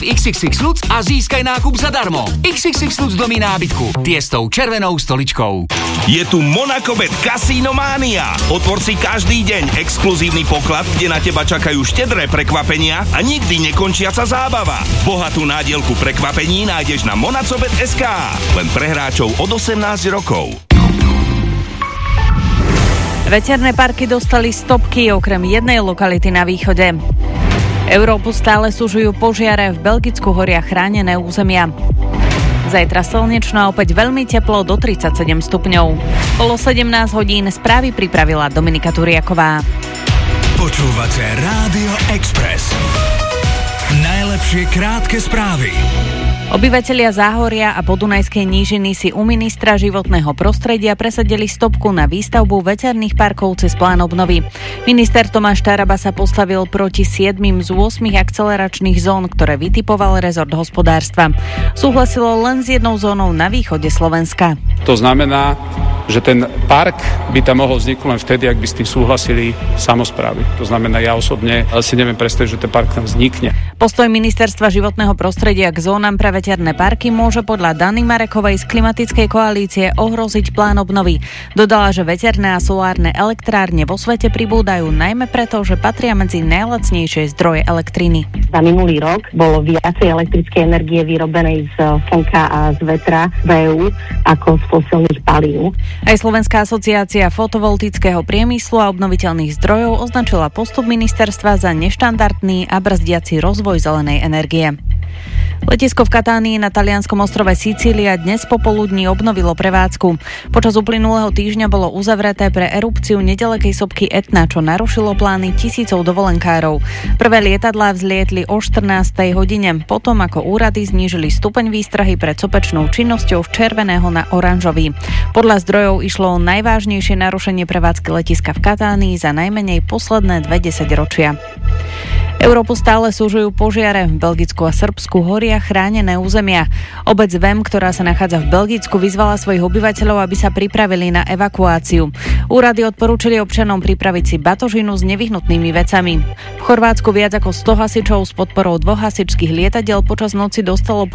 v XXX Lutz a získaj nákup zadarmo. XXX Lutz domí nábytku. Tie s tou červenou stoličkou. Je tu Monacobet Casino Mania. Otvor si každý deň exkluzívny poklad, kde na teba čakajú štedré prekvapenia a nikdy nekončiaca zábava. Bohatú nádielku prekvapení nájdeš na monacobet.sk. Len pre hráčov od 18 rokov. Veterné parky dostali stopky okrem jednej lokality na východe. Európu stále sužujú požiare, v Belgicku horia chránené územia. Zajtra slnečno a opäť veľmi teplo do 37 stupňov. Bolo 17 hodín, správy pripravila Dominika Turiaková. Počúvate Rádio Express. Najlepšie krátke správy. Obyvatelia Záhoria a Podunajskej nížiny si u ministra životného prostredia presadili stopku na výstavbu veterných parkov cez plán obnovy. Minister Tomáš Taraba sa postavil proti 7 z 8 akceleračných zón, ktoré vytipoval rezort hospodárstva. Súhlasilo len s jednou zónou na východe Slovenska. To znamená, že ten park by tam mohol vzniknúť len vtedy, ak by s tým súhlasili samosprávy. To znamená, ja osobne si neviem predstaviť, že ten park tam vznikne. Postoj ministerstva životného prostredia k zónam pre veterné parky môže podľa Dany Marekovej z Klimatickej koalície ohroziť plán obnovy. Dodala, že veterné a solárne elektrárne vo svete pribúdajú najmä preto, že patria medzi najlacnejšie zdroje elektriny. Za minulý rok bolo viacej elektrickej energie vyrobenej z slnka a z vetra v EÚ ako z fosilných palív. Aj Slovenská asociácia fotovoltického priemyslu a obnoviteľných zdrojov označila postup ministerstva za neštandardný a brzdiaci rozvoj zelenej energie. Letisko v Katánii na talianskom ostrove Sicília dnes popoludní obnovilo prevádzku. Počas uplynulého týždňa bolo uzavreté pre erupciu nedalekej sopky Etna, čo narušilo plány tisícov dovolenkárov. Prvé lietadlá vzlietli o 14. hodine, potom ako úrady znížili stupeň výstrahy pred sopečnou činnosťou z červeného na oranžový. Podľa zdrojov išlo o najvážnejšie narušenie prevádzky letiska v Katánii za najmenej posledné 20 ročia. Európu stále súžujú požiare. V Belgicku a Srbsku horia chránené územia. Obec Vem, ktorá sa nachádza v Belgicku, vyzvala svojich obyvateľov, aby sa pripravili na evakuáciu. Úrady odporúčili občanom pripraviť si batožinu s nevyhnutnými vecami. V Chorvátsku viac ako 100 hasičov s podporou 2 hasičských lietadiel počas noci dostalo